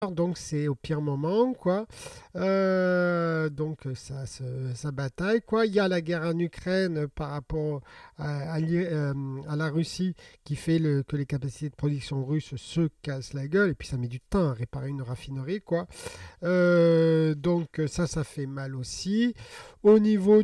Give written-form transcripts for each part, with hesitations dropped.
donc c'est au pire moment, quoi. Donc ça bataille, quoi. Il y a la guerre en Ukraine par rapport à la Russie qui fait que les capacités de production russes se cassent la gueule, et puis ça met du temps à réparer une raffinerie, quoi. Donc ça fait mal aussi. Au niveau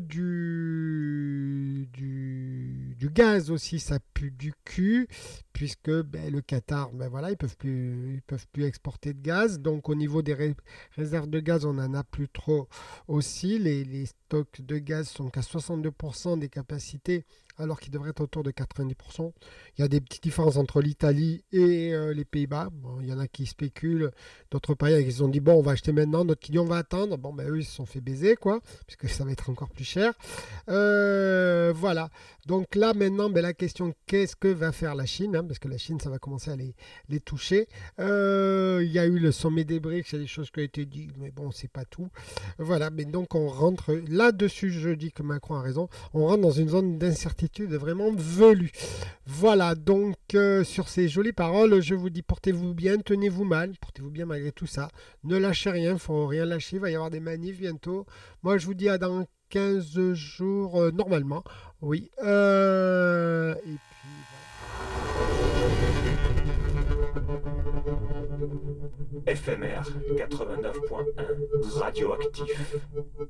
du gaz aussi, ça pue du cul, puisque ben, le Qatar, ben voilà, ils peuvent plus exporter de gaz. Donc au niveau des réserves de gaz, on n'en a plus trop aussi. Les stocks de gaz sont qu'à 62% des capacités, alors qu'ils devraient être autour de 90%. Il y a des petites différences entre l'Italie et les Pays-Bas. Bon, il y en a qui spéculent, d'autres pays qui se sont dit bon, on va acheter maintenant, d'autres qui disent on va attendre. Bon, ben eux, ils se sont fait baiser, quoi, puisque ça va être encore plus cher. Voilà. Donc là, maintenant, ben, la question, qu'est-ce que va faire la Chine, hein, parce que la Chine, ça va commencer à les toucher. Il y a eu le sommet des BRICS, il y a des choses qui ont été dites, mais bon, c'est pas tout. Voilà, mais donc on rentre là-dessus, je dis que Macron a raison, on rentre dans une zone d'incertitude vraiment velue. Voilà, donc sur ces jolies paroles, je vous dis portez-vous bien, tenez-vous mal, portez-vous bien malgré tout ça. Ne lâchez rien, il ne faut rien lâcher, il va y avoir des manifs bientôt. Moi, je vous dis à dans 15 jours, normalement, oui. Et puis FMR 89.1 Radioactif.